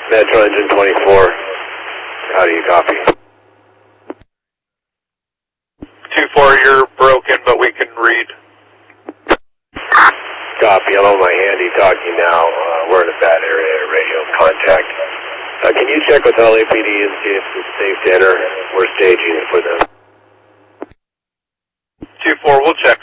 Metro Engine 24. How do you copy? 2-4, you're broken, but we can read. Copy. I'm on my handy talking now. We're in a bad area, radio contact. Can you check with LAPD and see if it's safe to enter? We're staging it for them. 2-4, we'll check.